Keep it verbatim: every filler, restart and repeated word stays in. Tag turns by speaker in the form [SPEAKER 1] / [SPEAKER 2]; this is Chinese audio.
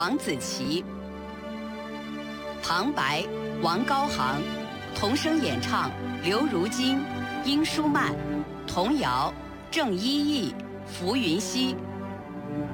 [SPEAKER 1] 王子奇。旁白王高航，童声演唱刘如金、殷舒曼，童谣郑依依、浮云溪。